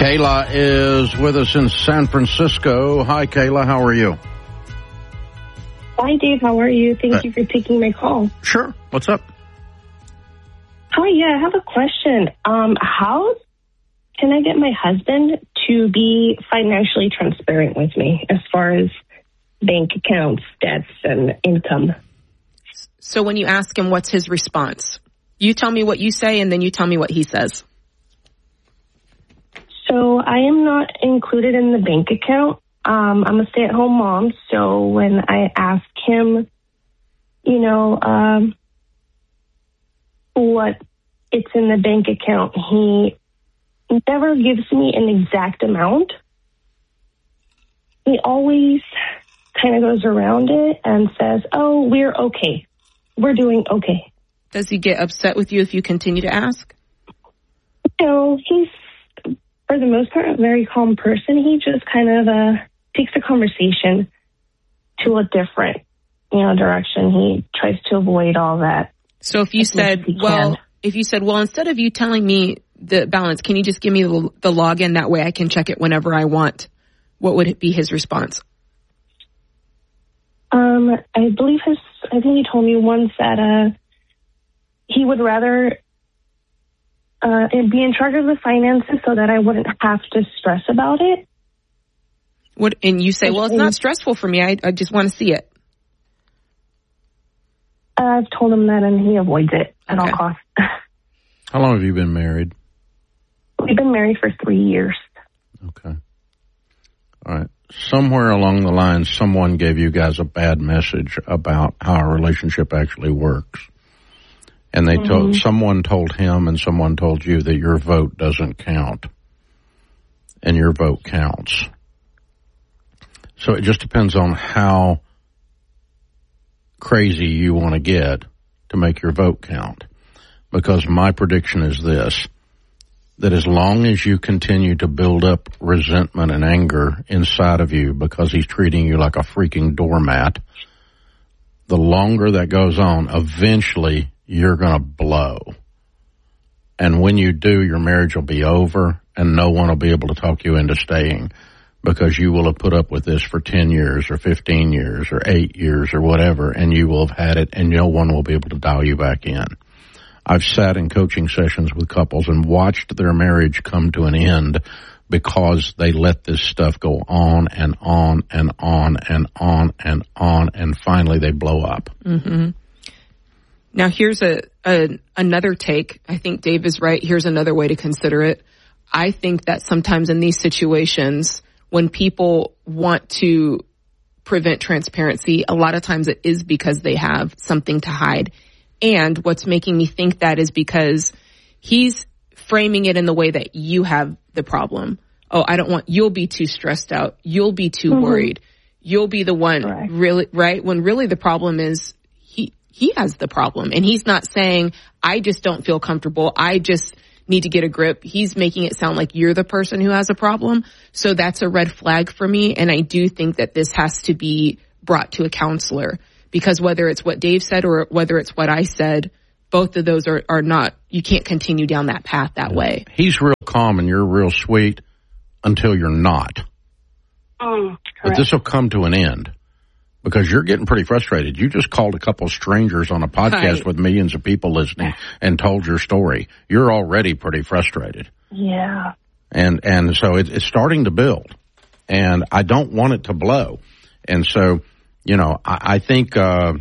Kayla is with us in San Francisco. Hi, Kayla. How are you? Hi, Dave. How are you? Thank you for taking my call. Sure. What's up? Hi, yeah, I have a question. How can I get my husband to be financially transparent with me as far as bank accounts, debts, and income? So when you ask him, what's his response? You tell me what you say, and then you tell me what he says. So I am not included in the bank account. I'm a stay-at-home mom, so when I ask him, what it's in the bank account, he never gives me an exact amount. He always kind of goes around it and says, oh, we're okay. We're doing okay. Does he get upset with you if you continue to ask? No, he's, for the most part, a very calm person. He just kind of takes the conversation to a different, direction. He tries to avoid all that. So if you said, instead of you telling me the balance, can you just give me the login? That way I can check it whenever I want. What would it be his response? I think he told me once that he would rather be in charge of the finances so that I wouldn't have to stress about it. What? And you say, well, it's not stressful for me. I just want to see it. I've told him that, and he avoids it at all costs. How long have you been married? We've been married for 3 years. Okay. All right. Somewhere along the line, someone gave you guys a bad message about how a relationship actually works. And they someone told him and someone told you that your vote doesn't count. And your vote counts. So it just depends on how crazy you want to get to make your vote count. Because my prediction is this, that as long as you continue to build up resentment and anger inside of you because he's treating you like a freaking doormat, the longer that goes on, eventually you're going to blow. And when you do, your marriage will be over and no one will be able to talk you into staying because you will have put up with this for 10 years or 15 years or 8 years or whatever, and you will have had it and no one will be able to dial you back in. I've sat in coaching sessions with couples and watched their marriage come to an end because they let this stuff go on and on and on and on and on, and finally they blow up. Mm-hmm. Now, here's another take. I think Dave is right. Here's another way to consider it. I think that sometimes in these situations, when people want to prevent transparency, a lot of times it is because they have something to hide. And what's making me think that is because he's framing it in the way that you have the problem. Oh, you'll be too stressed out. You'll be too worried. You'll be the one really, right? When really the problem is he has the problem, and he's not saying, I just don't feel comfortable. I just need to get a grip. He's making it sound like you're the person who has a problem. So that's a red flag for me. And I do think that this has to be brought to a counselor. Because whether it's what Dave said or whether it's what I said, both of those are not, you can't continue down that path that way. He's real calm and you're real sweet until you're not. But this will come to an end because you're getting pretty frustrated. You just called a couple of strangers on a podcast with millions of people listening and told your story. You're already pretty frustrated. Yeah. And so it's starting to build. And I don't want it to blow. And so, I think,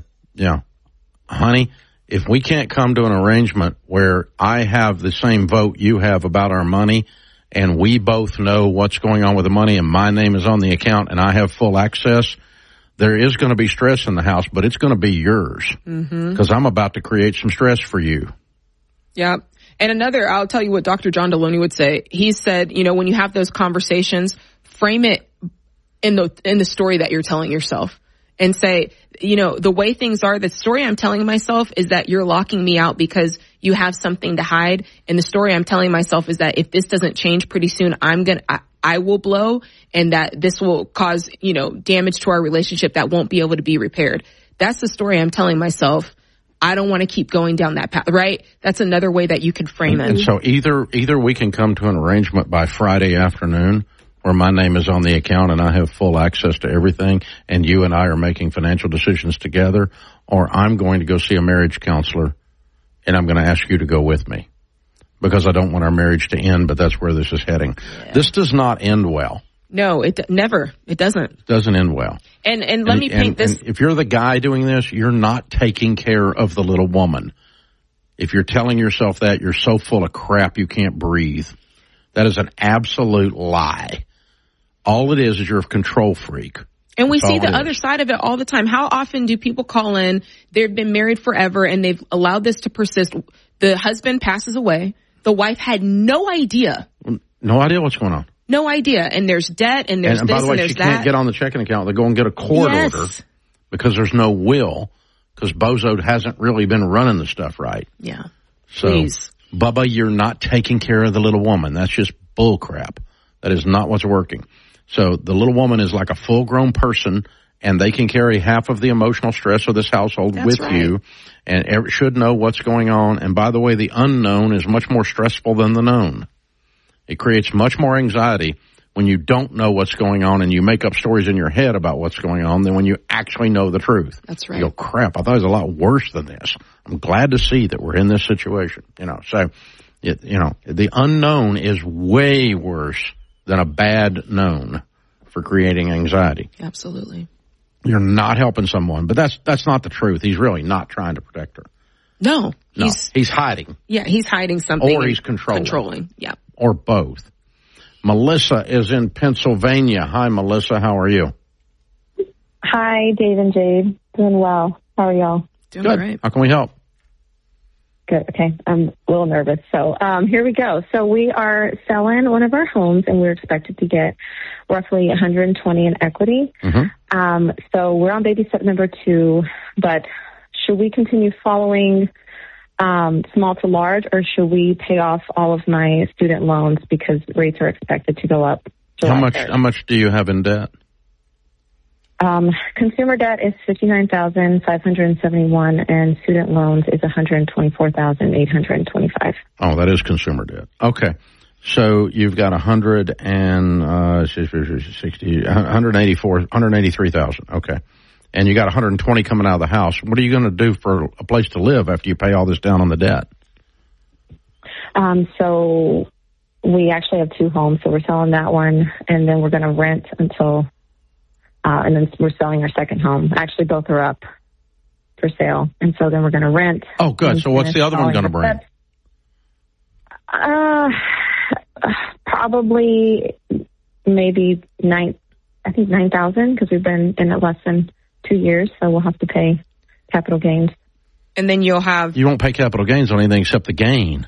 honey, if we can't come to an arrangement where I have the same vote you have about our money and we both know what's going on with the money and my name is on the account and I have full access, there is going to be stress in the house, but it's going to be yours because I'm about to create some stress for you. Yeah. And I'll tell you what Dr. John Deloney would say. He said, when you have those conversations, frame it in the story that you're telling yourself. And say, the way things are, the story I'm telling myself is that you're locking me out because you have something to hide. And the story I'm telling myself is that if this doesn't change pretty soon, I will blow, and that this will cause, damage to our relationship that won't be able to be repaired. That's the story I'm telling myself. I don't want to keep going down that path, right? That's another way that you could frame it. And so either we can come to an arrangement by Friday afternoon where my name is on the account and I have full access to everything and you and I are making financial decisions together, or I'm going to go see a marriage counselor and I'm going to ask you to go with me because I don't want our marriage to end, but that's where this is heading. Yeah. This does not end well. No, it never. It doesn't. It doesn't end well. And let me paint this. And if you're the guy doing this, you're not taking care of the little woman. If you're telling yourself that, you're so full of crap you can't breathe. That is an absolute lie. All it is you're a control freak. And we see the other side of it all the time. How often do people call in, they've been married forever, and they've allowed this to persist? The husband passes away. The wife had no idea. No idea what's going on. No idea. And there's debt, and there's and this, by the way, and there's she that. can't get on the checking account. They go and get a court order because there's no will, because Bozo hasn't really been running the stuff right. Yeah. So, please. Bubba, you're not taking care of the little woman. That's just bull crap. That is not what's working. So the little woman is like a full-grown person, and they can carry half of the emotional stress of this household with you, and should know what's going on. And by the way, the unknown is much more stressful than the known. It creates much more anxiety when you don't know what's going on and you make up stories in your head about what's going on than when you actually know the truth. That's right. You go, crap, I thought it was a lot worse than this. I'm glad to see that we're in this situation. So the unknown is way worse than a bad known for creating anxiety. Absolutely. You're not helping someone, but that's not the truth. He's really not trying to protect her. No. He's hiding. Yeah, he's hiding something. Or he's controlling. Yeah. Or both. Melissa is in Pennsylvania. Hi, Melissa. How are you? Hi, Dave and Jade. Doing well. How are y'all? Doing good. Great. How can we help? Good. Okay. I'm a little nervous. So here we go. So we are selling one of our homes, and we're expected to get roughly $120 in equity. Mm-hmm. So we're on baby step number 2, but should we continue following small to large, or should we pay off all of my student loans because rates are expected to go up? How much do you have in debt? Consumer debt is $59,571, and student loans is $124,825. Oh, that is consumer debt. Okay. So you've got $183,000. Okay. And you got 120 coming out of the house. What are you going to do for a place to live after you pay all this down on the debt? So we actually have 2 homes. So we're selling that one, and then we're going to rent until, and then we're selling our second home. Actually, both are up for sale. And so then we're going to rent. Oh, good. So what's the other one going to bring? Probably maybe 9,000, because we've been in it less than 2 years, so we'll have to pay capital gains. And then you won't pay capital gains on anything except the gain.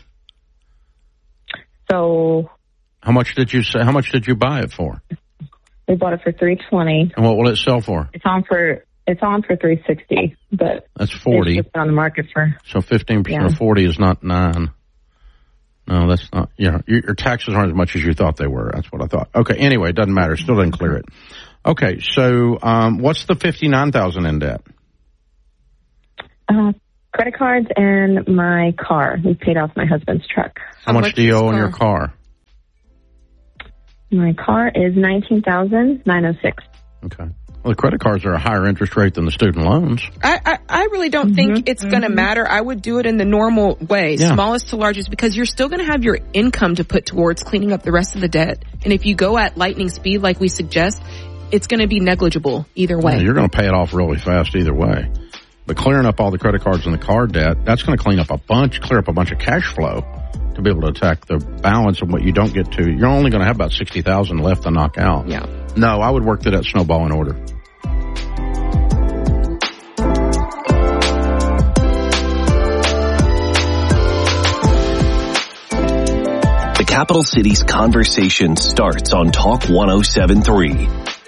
So how much did you buy it for? We bought it for $320. And what will it sell for? It's on for $360, but that's $40. It's on the market for. So 15% of 40 is not 9. No, that's not. Your taxes aren't as much as you thought they were. That's what I thought. Okay. Anyway, it doesn't matter. Still didn't clear it. Okay. So, what's the $59,000 in debt? Credit cards and my car. We paid off my husband's truck. How much do you owe on your car? My car is $19,906. Okay. Well, the credit cards are a higher interest rate than the student loans. I really don't think it's going to matter. I would do it in the normal way, smallest to largest, because you're still going to have your income to put towards cleaning up the rest of the debt. And if you go at lightning speed like we suggest, it's going to be negligible either way. Yeah, you're going to pay it off really fast either way. But clearing up all the credit cards and the car debt, that's going to clear up a bunch of cash flow to be able to attack the balance of what you don't get to. You're only going to have about $60,000 left to knock out. Yeah. No, I would work to that snowball in order. The capital city's conversation starts on Talk 107.3.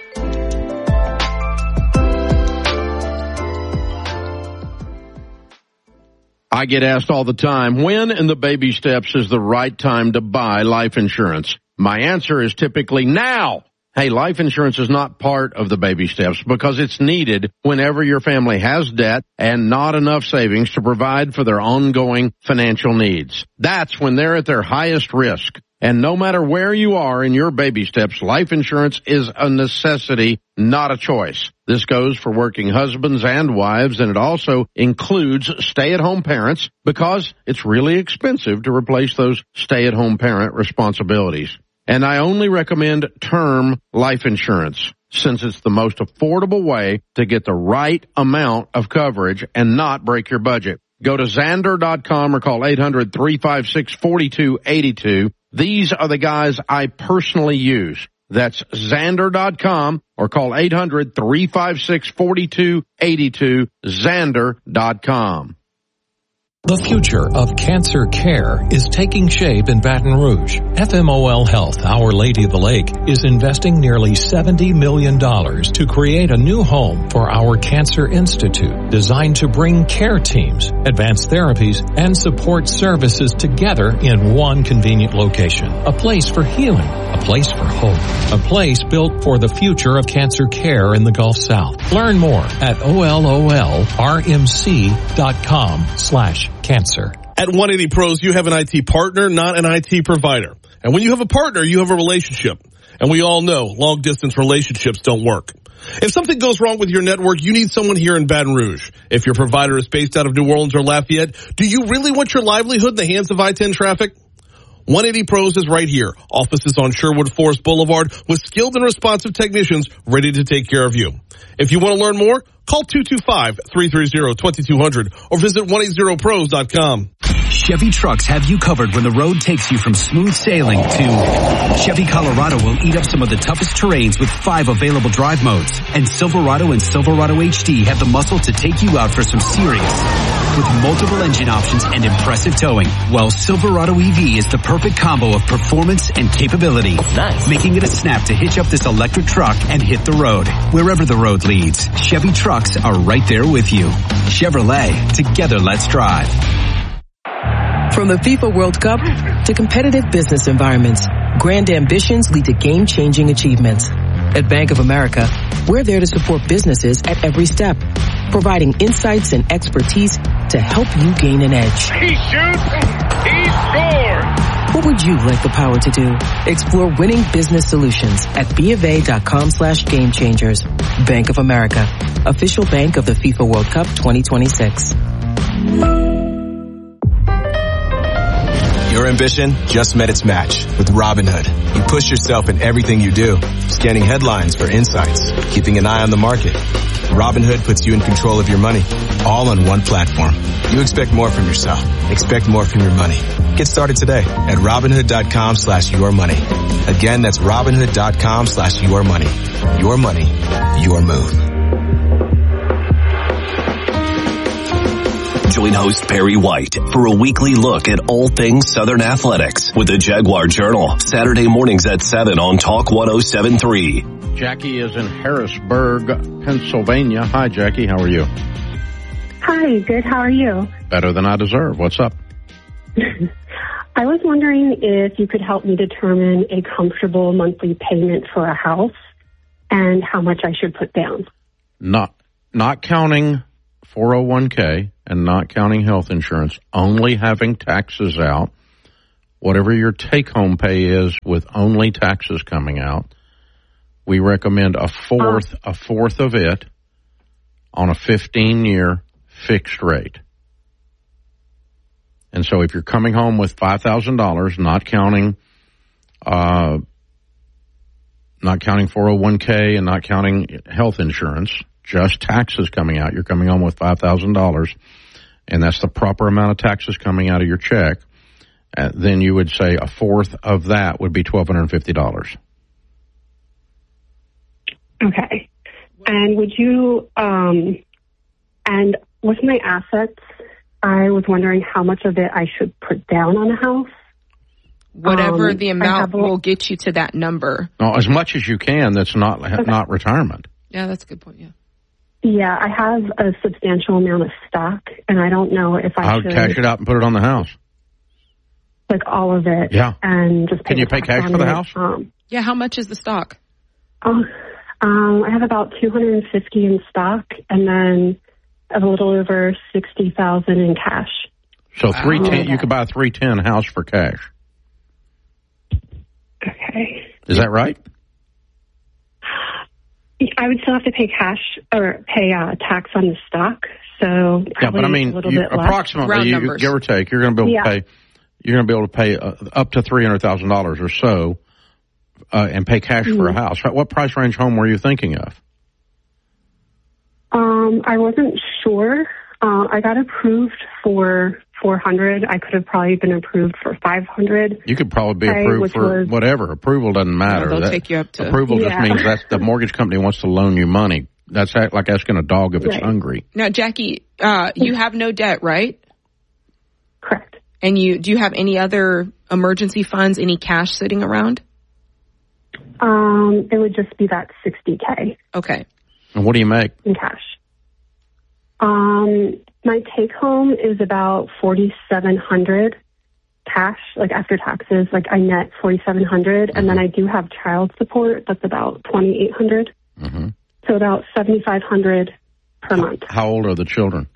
I get asked all the time, when in the baby steps is the right time to buy life insurance? My answer is typically now. Hey, life insurance is not part of the baby steps because it's needed whenever your family has debt and not enough savings to provide for their ongoing financial needs. That's when they're at their highest risk. And no matter where you are in your baby steps, life insurance is a necessity, not a choice. This goes for working husbands and wives, and it also includes stay-at-home parents because it's really expensive to replace those stay-at-home parent responsibilities. And I only recommend term life insurance since it's the most affordable way to get the right amount of coverage and not break your budget. Go to Xander.com or call 800-356-4282. These are the guys I personally use. That's Xander.com or call 800-356-4282, Xander.com. The future of cancer care is taking shape in Baton Rouge. FMOL Health, Our Lady of the Lake, is investing nearly $70 million to create a new home for our Cancer Institute, designed to bring care teams, advanced therapies, and support services together in one convenient location. A place for healing, a place for hope, a place built for the future of cancer care in the Gulf South. Learn more at ololrmc.com/cancer. At 180 Pros, you have an IT partner, not an IT provider. And when you have a partner, you have a relationship. And we all know long-distance relationships don't work. If something goes wrong with your network, you need someone here in Baton Rouge. If your provider is based out of New Orleans or Lafayette, do you really want your livelihood in the hands of I-10 traffic? 180 Pros is right here. Offices on Sherwood Forest Boulevard with skilled and responsive technicians ready to take care of you. If you want to learn more, call 225-330-2200 or visit 180pros.com. Chevy trucks have you covered when the road takes you from smooth sailing to Chevy Colorado will eat up some of the toughest terrains with 5 available drive modes. And Silverado and Silverado HD have the muscle to take you out for some serious with multiple engine options and impressive towing. While Silverado EV is the perfect combo of performance and capability. Nice. Making it a snap to hitch up this electric truck and hit the road. Wherever the road leads, Chevy trucks are right there with you. Chevrolet, together let's drive. From the FIFA World Cup to competitive business environments, grand ambitions lead to game-changing achievements. At Bank of America, we're there to support businesses at every step, providing insights and expertise to help you gain an edge. He shoots, he scores! What would you like the power to do? Explore winning business solutions at BofA.com/gamechangers. Bank of America, official bank of the FIFA World Cup 2026. Your ambition just met its match with Robinhood. You push yourself in everything you do, scanning headlines for insights, keeping an eye on the market. Robinhood puts you in control of your money, all on one platform. You expect more from yourself. Expect more from your money. Get started today at Robinhood.com/yourmoney. Again, that's Robinhood.com/yourmoney. Your money, your move. Join host Perry White for a weekly look at all things Southern athletics with the Jaguar Journal, Saturday mornings at 7 on Talk 107.3. Jackie is in Harrisburg, Pennsylvania. Hi, Jackie. How are you? Hi, good. How are you? Better than I deserve. What's up? I was wondering if you could help me determine a comfortable monthly payment for a house and how much I should put down. Not counting 401k and not counting health insurance, only having taxes out, whatever your take-home pay is with only taxes coming out, we recommend a fourth of it on a 15-year fixed rate. And so if you're coming home with $5,000, not counting 401k and not counting health insurance, just taxes coming out, you're coming home with $5,000, and that's the proper amount of taxes coming out of your check, then you would say a fourth of that would be $1,250. Okay. And would you, and with my assets, I was wondering how much of it I should put down on a house. Whatever the amount will get you to that number. No, as much as you can, that's not retirement. Yeah, that's a good point, yeah. Yeah, I have a substantial amount of stock, and I don't know if I should cash it out and put it on the house. Like all of it. Yeah. And just Can you pay cash for the house? Yeah, how much is the stock? I have about $250 in stock, and then a little over $60,000 in cash. So 310, you could buy a 310 house for cash. Okay. Is that right? I would still have to pay cash or pay tax on the stock. So yeah, but I mean, a little bit approximately, you, give or take, you're going to be able to pay. You're going to be able to pay up to $300,000 or so, and pay cash for a house. What price range home were you thinking of? I wasn't sure. I got approved for $400,000. I could have probably been approved for $500,000. You could probably be approved for whatever. Approval doesn't matter. They'll take you up to approval. Just means that the mortgage company wants to loan you money. That's like asking a dog if it's hungry. Now, Jackie, you have no debt, right? Correct. And do you have any other emergency funds, any cash sitting around? It would just be that $60,000. Okay. And what do you make? In cash. My take home is about $4,700 cash, like after taxes. Like I net $4,700, and then I do have child support. That's about $2,800. Mm-hmm. So about $7,500 per month. How old are the children?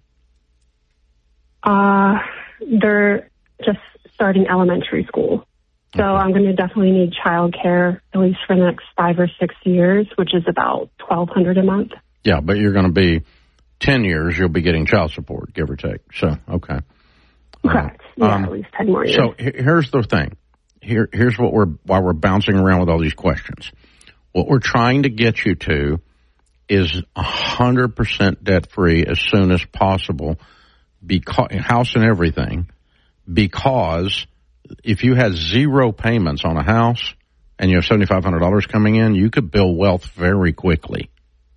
They're just starting elementary school. So I'm going to definitely need child care at least for the next 5 or 6 years, which is about $1,200 a month. Yeah, but you're going to be 10 years, you'll be getting child support, give or take. So, okay. Correct. At least 10 more years. So here's the thing. Here's why we're bouncing around with all these questions. What we're trying to get you to is 100% debt free as soon as possible, house and everything, because if you had zero payments on a house and you have $7,500 coming in, you could build wealth very quickly.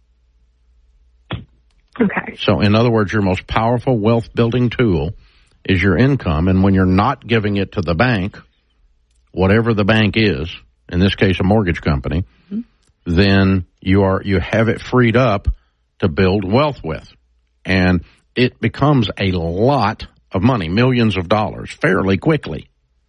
Okay. So in other words, your most powerful wealth building tool is your income. And when you're not giving it to the bank, whatever the bank is, in this case, a mortgage company, then you have it freed up to build wealth with. And it becomes a lot of money, millions of dollars, fairly quickly,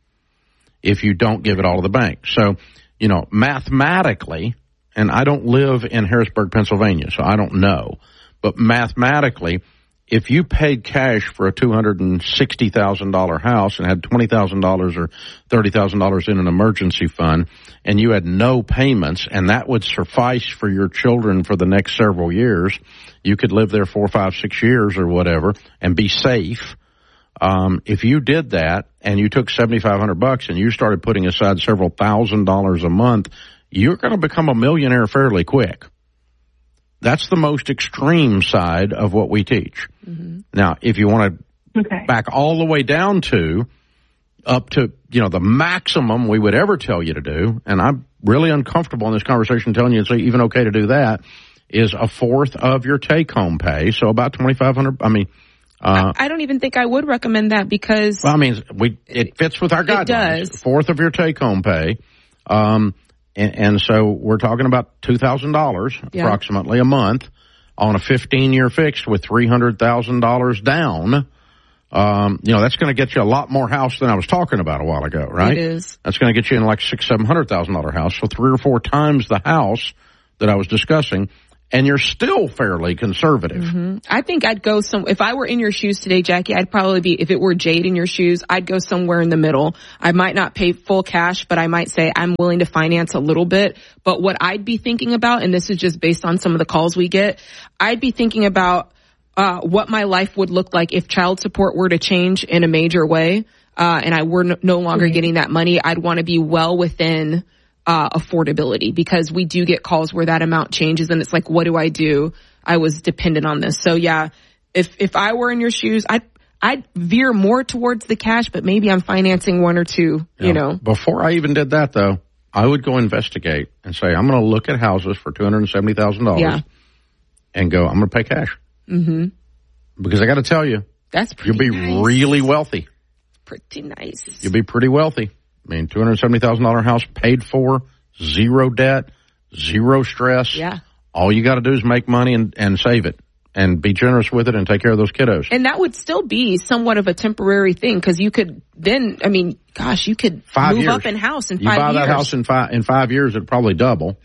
if you don't give it all to the bank. So, mathematically, and I don't live in Harrisburg, Pennsylvania, so I don't know, but mathematically, if you paid cash for a $260,000 house and had $20,000 or $30,000 in an emergency fund, and you had no payments, and that would suffice for your children for the next several years, you could live there 4, 5, 6 years or whatever and be safe. If you did that and you took $7,500 and you started putting aside several $1,000s a month, you're going to become a millionaire fairly quick. That's the most extreme side of what we teach. Mm-hmm. Now, if you want to back all the way down to up to, the maximum we would ever tell you to do, and I'm really uncomfortable in this conversation telling you it's even okay to do that, is a fourth of your take-home pay. So about $2,500. I don't even think I would recommend that because... Well, it fits with our guidelines. It does. A fourth of your take-home pay. And so we're talking about $2,000 approximately a month on a 15-year fixed with $300,000 down. That's going to get you a lot more house than I was talking about a while ago, right? It is. That's going to get you in like $600,000-$700,000 house. So 3 or 4 times the house that I was discussing. And you're still fairly conservative. Mm-hmm. I think I'd go if I were in your shoes today, Jackie, I'd probably be, if it were Jade in your shoes, I'd go somewhere in the middle. I might not pay full cash, but I might say I'm willing to finance a little bit. But what I'd be thinking about, and this is just based on some of the calls we get, I'd be thinking about what my life would look like if child support were to change in a major way, and I were no longer getting that money. I'd want to be well within affordability, because we do get calls where that amount changes and it's like, what do I do? I was dependent on this. So yeah, if I were in your shoes, I'd veer more towards the cash, but maybe I'm financing 1 or 2, Before I even did that though, I would go investigate and say, I'm going to look at houses for $270,000 and go, I'm going to pay cash. Mm-hmm. Because I got to tell you, you'll be really wealthy. Pretty nice. You'll be pretty wealthy. $270,000 house paid for, 0 debt, 0 stress. Yeah. All you got to do is make money and save it and be generous with it and take care of those kiddos. And that would still be somewhat of a temporary thing, because you could then, you could move up in house in 5 years. You buy that house in 5 years, it'd probably double. Man,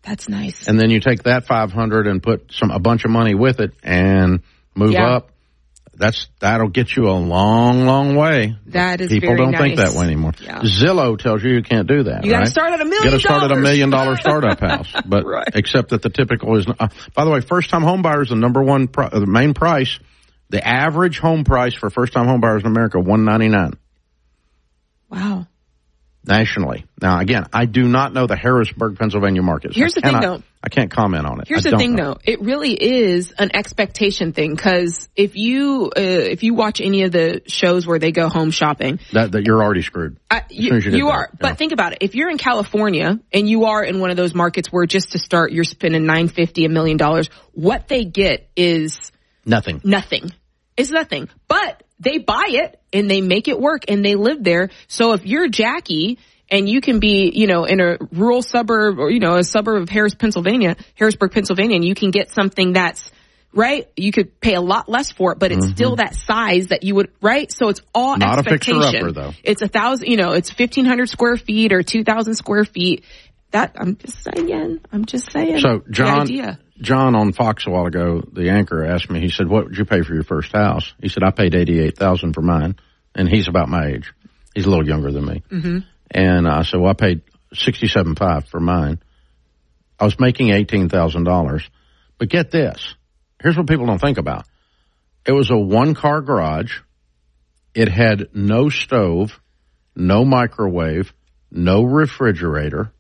That's nice. And then you take that 500 and put a bunch of money with it and move up. That'll get you a long, long way. That is People very don't nice. think that way anymore. Yeah. Zillow tells you can't do that. You got to start at $1 million. Get to start at $1 million startup house, but right. except that the typical is. By the way, first-time home buyers, the number one, the main price, the average home price for first-time home buyers in America, $199. Wow. Nationally. Now, again, I do not know the Harrisburg, Pennsylvania markets. Here's the thing, though. I can't comment on it. Here's the thing, though. It really is an expectation thing, because if you watch any of the shows where they go home shopping, that you're already screwed. You are. But think about it. If you're in California and you are in one of those markets where just to start you're spending $950, $1 million, what they get is nothing. It's nothing. But they buy it and they make it work and they live there. So if you're Jackie and you can be, in a rural suburb or, a suburb of Harrisburg, Pennsylvania, and you can get something that's right. You could pay a lot less for it, but it's still that size that you would, right? So it's all not expectation. A fixer-upper, though. It's 1,000, it's 1,500 square feet or 2,000 square feet. That I'm just saying. So John on Fox a while ago, the anchor asked me, he said, what would you pay for your first house? He said, I paid $88,000 for mine. And he's about my age. He's a little younger than me. Mm-hmm. And I said, well, I paid $67,500 for mine. I was making $18,000. But get this. Here's what people don't think about. It was a one-car garage. It had no stove, no microwave, no refrigerator.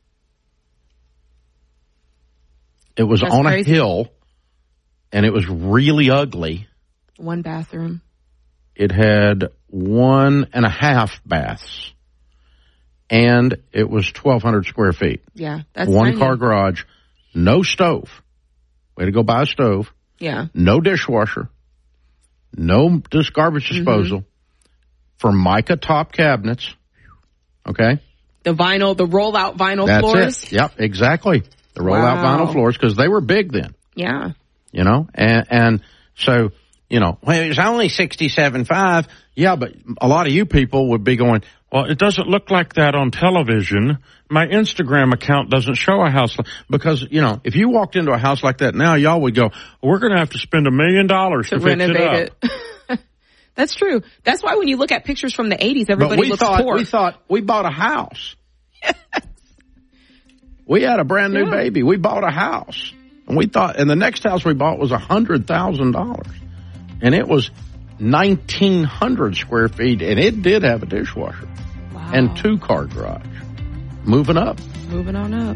It was on a hill, and it was really ugly. One bathroom. It had 1.5 baths, and it was 1,200 square feet. Yeah, that's one-car garage, no stove. Way to go buy a stove. Yeah. No dishwasher. No garbage disposal. Formica top cabinets. Okay? The rollout vinyl That's floors. It. Yep, exactly. The rollout vinyl floors, because they were big then. Yeah. And so, well, it was only $67,500. Yeah, but a lot of you people would be going, well, it doesn't look like that on television. My Instagram account doesn't show a house. Because, if you walked into a house like that now, y'all would go, we're going to have to spend $1 million to renovate it. That's true. That's why when you look at pictures from the 80s, everybody looks poor. We thought we bought a house. We had a brand new baby. We bought a house. And the next house we bought was $100,000. And it was 1,900 square feet, and it did have a dishwasher. Wow. And 2-car garage. Moving on up.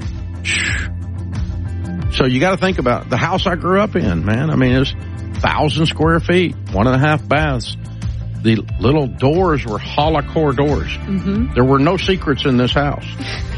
So you got to think about the house I grew up in, man. I mean, it was 1,000 square feet, 1.5 baths. The little doors were Holocore doors. Mm-hmm. There were no secrets in this house.